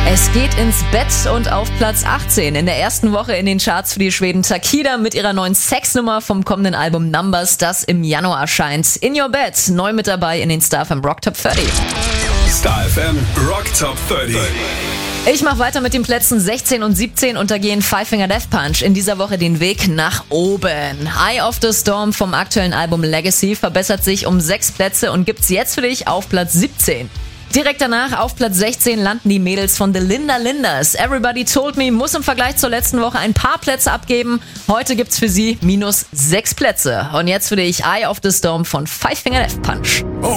Es geht ins Bett und auf Platz 18 in der ersten Woche in den Charts für die Schweden Takida mit ihrer neuen Sexnummer vom kommenden Album Numbers, das im Januar erscheint. In Your Bed, neu mit dabei in den Star FM Rock Top 30. Star FM Rock Top 30. Ich mache weiter mit den Plätzen 16 und 17 und da gehen Five Finger Death Punch in dieser Woche den Weg nach oben. Eye of the Storm vom aktuellen Album Legacy verbessert sich um 6 Plätze und gibt's jetzt für dich auf Platz 17. Direkt danach auf Platz 16 landen die Mädels von The Linda Lindas. Everybody Told Me muss im Vergleich zur letzten Woche ein paar Plätze abgeben. Heute gibt's für sie -6 Plätze. Und jetzt für dich Eye of the Storm von Five Finger Death Punch.